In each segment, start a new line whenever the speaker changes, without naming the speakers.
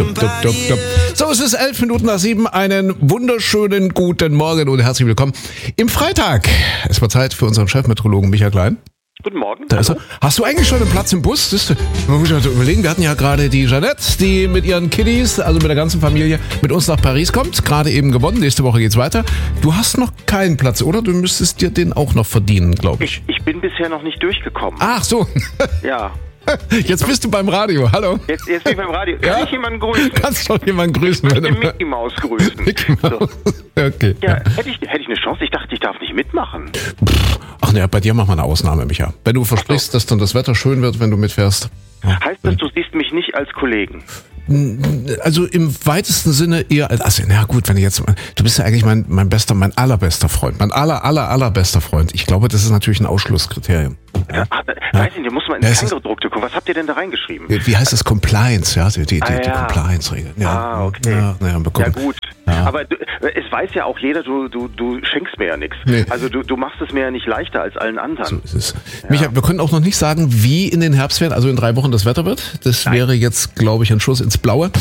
So, es ist 7:11. Einen wunderschönen guten Morgen und herzlich willkommen im Freitag. Es war Zeit für unseren Chefmeteorologen Michael Klein.
Guten Morgen.
Da ist er. Hast du eigentlich schon einen Platz im Bus? Man muss sich überlegen, wir hatten ja gerade die Jeanette, die mit ihren Kiddies, also mit der ganzen Familie, mit uns nach Paris kommt. Gerade eben gewonnen, nächste Woche geht's weiter. Du hast noch keinen Platz, oder? Du müsstest dir den auch noch verdienen, glaube ich.
Ich bin bisher noch nicht durchgekommen.
Ach so.
Ja.
Jetzt bist du beim Radio, hallo.
Jetzt bin ich beim Radio. Kann ich jemanden grüßen?
Kannst schon jemanden grüßen.
Ich möchte Mickey Maus grüßen.
Mickey Maus. So. Okay.
Ja, hätte ich eine Chance? Ich dachte, ich darf nicht mitmachen.
Ach ne, bei dir machen wir eine Ausnahme, Micha. Wenn du versprichst, dass dann das Wetter schön wird, wenn du mitfährst.
Heißt das, du siehst mich nicht als Kollegen?
Also im weitesten Sinne eher, also na gut, wenn du jetzt, du bist ja eigentlich mein allerbester Freund, mein allerbester Freund. Ich glaube, das ist natürlich ein Ausschlusskriterium.
Ja. Weiß ich nicht, muss man ins Kleingedruckte gucken. Was habt ihr denn da reingeschrieben?
Wie heißt das? Compliance, ja, die Compliance-Regeln. Ja.
Okay.
Ja,
gut. Ja. Aber es weiß ja auch jeder, du schenkst mir ja nichts. Nee. Also du machst es mir ja nicht leichter als allen anderen. So
ist es. Ja. Micha, wir können auch noch nicht sagen, wie in den Herbstferien, also in 3 Wochen das Wetter wird. Das wäre jetzt, glaube ich, ein Schuss ins Blaue.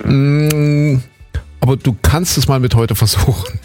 Aber du kannst es mal mit heute versuchen.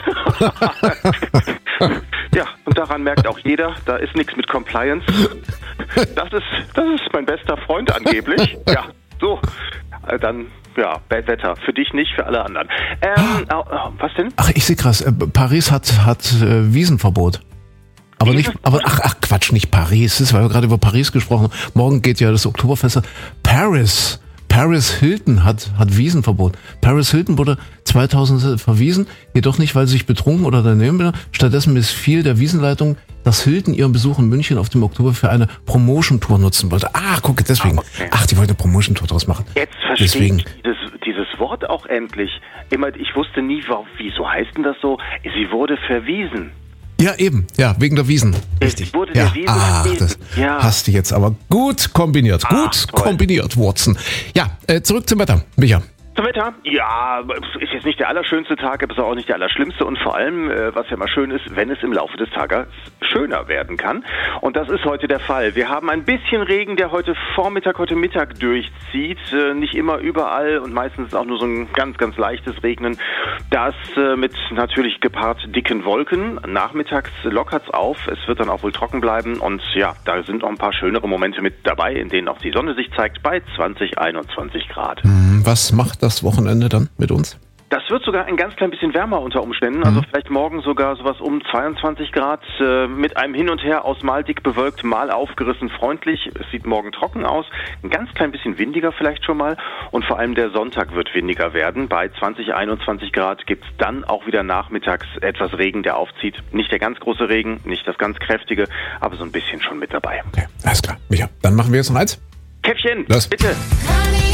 Ja, und daran merkt auch jeder, da ist nichts mit Compliance. Das ist mein bester Freund angeblich. Ja, so. Dann, ja, Wetter. Für dich nicht, für alle anderen. Was denn?
Ach, ich sehe krass. Paris hat Wiesenverbot. Aber nicht, ach Quatsch, nicht Paris. Das war ja gerade über Paris gesprochen. Morgen geht ja das Oktoberfest. Paris Hilton hat Wiesenverbot. Paris Hilton wurde 2000 verwiesen, jedoch nicht, weil sie sich betrunken oder daneben war. Stattdessen missfiel der Wiesenleitung, dass Hilton ihren Besuch in München auf dem Oktober für eine Promotion-Tour nutzen wollte. Ach, guck, deswegen.
Okay.
Ach, die wollte eine Promotion-Tour draus machen.
Jetzt verstehe ich dieses Wort auch endlich. Ich wusste nie, wieso heißt denn das so? Sie wurde verwiesen.
Ja, eben. Ja, wegen der Wiesen. Richtig.
Wurde der Wiesen
das hast du jetzt aber gut kombiniert. Kombiniert, Watson. Ja, zurück zum Wetter. Micha.
Zum Wetter? Ja, ist jetzt nicht der allerschönste Tag, aber ist auch nicht der allerschlimmste und vor allem, was ja mal schön ist, wenn es im Laufe des Tages schöner werden kann. Und das ist heute der Fall. Wir haben ein bisschen Regen, der heute Mittag durchzieht. Nicht immer überall und meistens auch nur so ein ganz, ganz leichtes Regnen. Das mit natürlich gepaart dicken Wolken. Nachmittags lockert's auf. Es wird dann auch wohl trocken bleiben. Und ja, da sind noch ein paar schönere Momente mit dabei, in denen auch die Sonne sich zeigt bei 20, 21 Grad.
Was macht das Wochenende dann mit uns?
Das wird sogar ein ganz klein bisschen wärmer unter Umständen, also vielleicht morgen sogar sowas um 22 Grad mit einem Hin und Her aus mal dick bewölkt, mal aufgerissen freundlich. Es sieht morgen trocken aus, ein ganz klein bisschen windiger vielleicht schon mal und vor allem der Sonntag wird windiger werden. Bei 20, 21 Grad gibt's dann auch wieder nachmittags etwas Regen, der aufzieht. Nicht der ganz große Regen, nicht das ganz kräftige, aber so ein bisschen schon mit dabei.
Okay, alles klar. Micha, dann machen wir jetzt noch eins.
Käffchen,
Los.
bitte.